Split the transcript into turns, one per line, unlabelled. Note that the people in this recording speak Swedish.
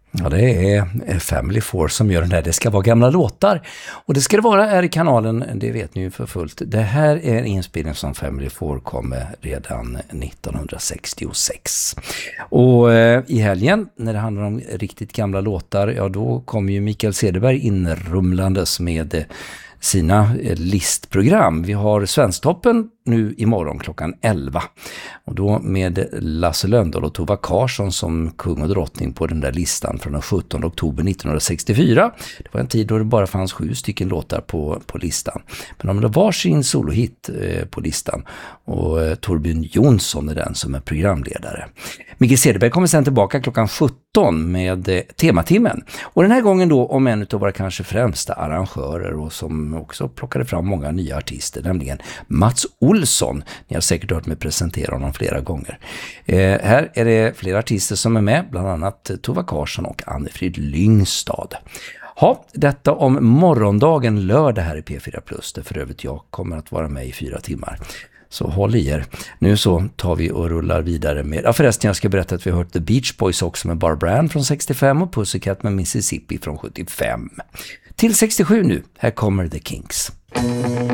Ja, det är Family Four som gör den där. Det ska vara gamla låtar. Och det ska det vara här i kanalen, det vet ni ju för fullt. Det här är en inspelning som Family Four kom med redan 1966. Och i helgen, när det handlar om riktigt gamla låtar, ja då kommer ju Mikael Cederberg inrumlandes med sina listprogram. Vi har Svensktoppen nu imorgon klockan 11. Och då med Lasse Lönndahl och Tova Karsson som kung och drottning på den där listan från den 17 oktober 1964. Det var en tid då det bara fanns 7 stycken låtar på listan. Men de hade varsin solohit på listan. Och Torbjörn Jonsson är den som är programledare. Mikael Cederberg kommer sen tillbaka klockan 17 med tematimmen. Och den här gången då om en av våra kanske främsta arrangörer och som också plockade fram många nya artister, nämligen Mats Olsson. Ni har säkert hört mig presentera honom flera gånger. Här är det flera artister som är med, bland annat Tova Karsson och Annefrid Lyngstad. Ja, detta om morgondagen lördag här i P4+. Det för övrigt jag kommer att vara med i 4 timmar. Så håll i er. Nu så tar vi och rullar vidare med... Ja, förresten, jag ska berätta att vi har hört The Beach Boys också med Barbara Ann från 65 och Pussycat med Mississippi från 75. Till 67 nu. Här kommer The Kinks.